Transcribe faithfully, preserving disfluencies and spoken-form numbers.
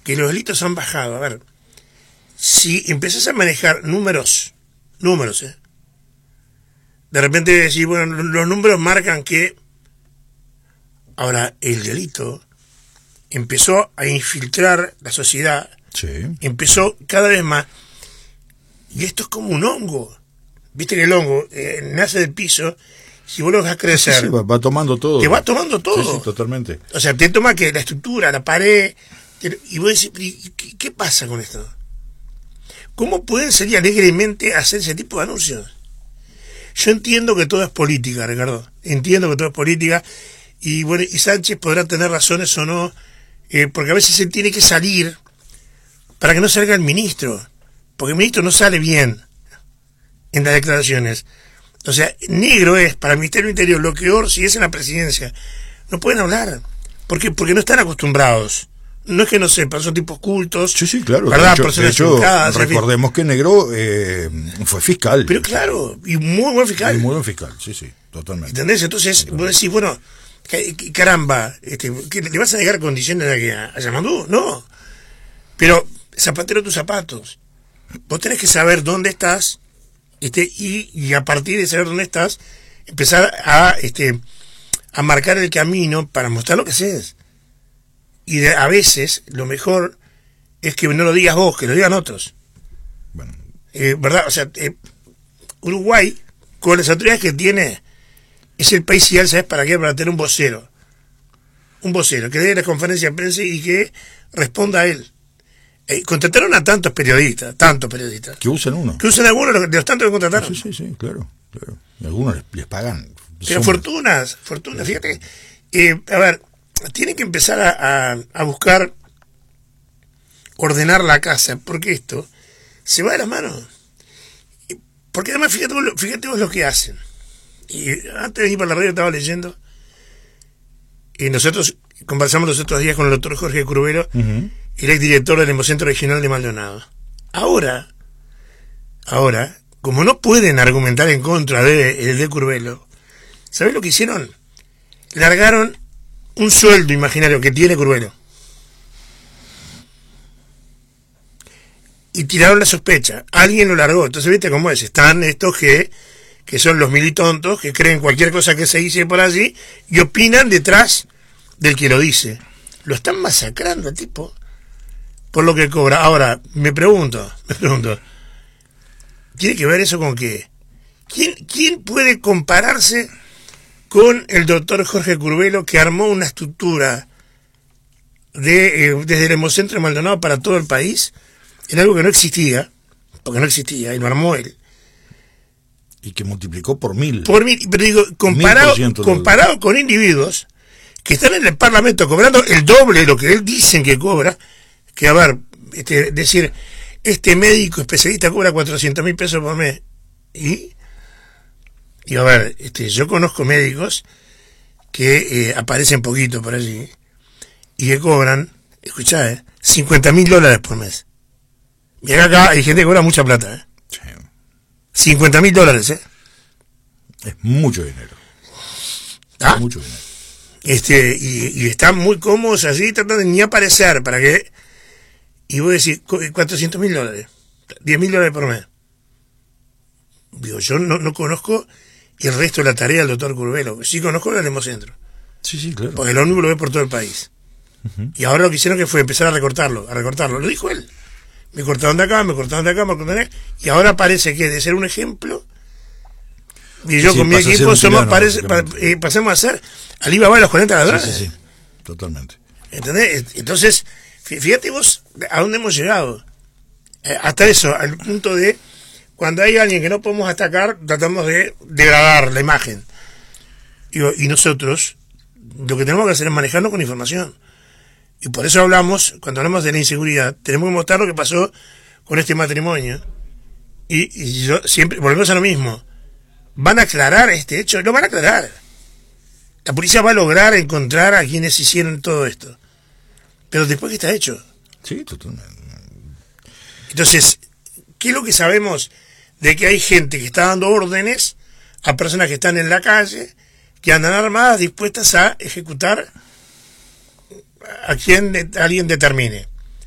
que los delitos han bajado. A ver, si empezás a manejar números, números, ¿eh? De repente decís, bueno, los números marcan que ahora el delito empezó a infiltrar la sociedad, sí. empezó cada vez más, y esto es como un hongo. Viste que el hongo eh, nace del piso, si vos lo dejas crecer, sí, sí, va, va tomando todo. Te va tomando todo. Sí, sí, totalmente. O sea, te toma que la estructura, la pared, te, y vos decís, ¿qué, ¿qué pasa con esto? ¿Cómo pueden salir alegremente a hacer ese tipo de anuncios? Yo entiendo que todo es política, Ricardo. Entiendo que todo es política. Y bueno, y Sánchez podrá tener razones o no, eh, porque a veces se tiene que salir para que no salga el ministro. Porque el ministro no sale bien en las declaraciones. O sea, negro es para el Ministerio del Interior lo que Orsi es en la presidencia. No pueden hablar. ¿Por qué? Porque no están acostumbrados. No es que no sepan, son tipos cultos. Sí, sí, claro. ¿Verdad? De hecho, Personas de hecho educadas, recordemos que Negro eh, fue fiscal. Pero claro, y muy buen fiscal. Y muy buen fiscal, sí, sí, totalmente. ¿Entendés? Entonces, totalmente. Vos decís, bueno, caramba, este, ¿qué, ¿le vas a negar condiciones a, que, a Yamandú? No. Pero, zapatero tus zapatos. Vos tenés que saber dónde estás, este, y, y a partir de saber dónde estás, empezar a, este, a marcar el camino para mostrar lo que haces. Y de, a veces lo mejor es que no lo digas vos, que lo digan otros. Bueno. Eh, ¿Verdad? O sea, eh, Uruguay, con las autoridades que tiene, es el país ideal, ¿sabes para qué? Para tener un vocero. Un vocero, que dé la conferencia de prensa y que responda a él. Eh, contrataron a tantos periodistas, tantos periodistas. Que usen uno. Que usen algunos de los tantos que contrataron. Sí, sí, sí, claro. claro. Y algunos les, les pagan. Pero fortunas, fortunas. Fíjate, eh, a ver, tienen que empezar a, a, a buscar ordenar la casa, porque esto se va de las manos. Porque además, fíjate vos, fíjate vos lo que hacen. Y antes de ir para la radio estaba leyendo, y nosotros conversamos los otros días con el doctor Jorge Curvelo, uh-huh. el exdirector del Hemocentro Regional de Maldonado. Ahora, ahora, como no pueden argumentar en contra de el de Curvelo, ¿sabés lo que hicieron? Largaron un sueldo imaginario que tiene Curvelo y tiraron la sospecha. Alguien lo largó. Entonces, viste cómo es. Están estos que, que son los militontos, que creen cualquier cosa que se dice por allí y opinan detrás del que lo dice. Lo están masacrando al tipo por lo que cobra. Ahora, me pregunto, me pregunto, ¿tiene que ver eso con qué? ¿Quién, quién puede compararse con el doctor Jorge Curvelo, que armó una estructura de, eh, desde el Hemocentro de Maldonado para todo el país, en algo que no existía, porque no existía, y lo armó él? Y que multiplicó por mil. Por mil, pero digo, comparado, comparado con individuos que están en el Parlamento cobrando el doble de lo que él dicen que cobra, que a ver, este, decir, este médico especialista cobra cuatrocientos mil pesos por mes, y... Y a ver, este, yo conozco médicos que eh, aparecen poquito por allí y que cobran, escuchá, eh, cincuenta mil dólares por mes. Mira acá hay gente que cobra mucha plata, ¿eh? Sí. cincuenta mil dólares, ¿eh? Es mucho dinero. ¿Ah? Es mucho dinero. Este, y, y están muy cómodos allí tratando de ni aparecer para que... Y voy a decir, cuatrocientos mil dólares, diez mil dólares por mes. Digo, yo no, no conozco el resto de la tarea del doctor Curvelo. Sí conozco el Hemocentro. Sí, sí, claro. Porque el ómnibus lo ve por todo el país. Uh-huh. Y ahora lo que hicieron que fue empezar a recortarlo, a recortarlo. Lo dijo él. Me cortaron de acá, me cortaron de acá, me cortaron de acá. Y ahora parece que de ser un ejemplo, y yo sí, con mi equipo somos, tirano, parece, pa, eh, pasamos a ser Alibaba de los cuarenta ladrones. Sí, sí, sí, totalmente. ¿Entendés? Entonces, fíjate vos a dónde hemos llegado. Eh, hasta eso, al punto de cuando hay alguien que no podemos atacar, tratamos de degradar la imagen. Y, y nosotros, lo que tenemos que hacer es manejarnos con información. Y por eso hablamos, cuando hablamos de la inseguridad, tenemos que mostrar lo que pasó con este matrimonio. Y, y yo siempre, volvemos a lo mismo. ¿Van a aclarar este hecho? Lo van a aclarar. La policía va a lograr encontrar a quienes hicieron todo esto. Pero después que está hecho. Sí, totalmente. Entonces, ¿qué es lo que sabemos de que hay gente que está dando órdenes a personas que están en la calle, que andan armadas, dispuestas a ejecutar a quien a alguien determine?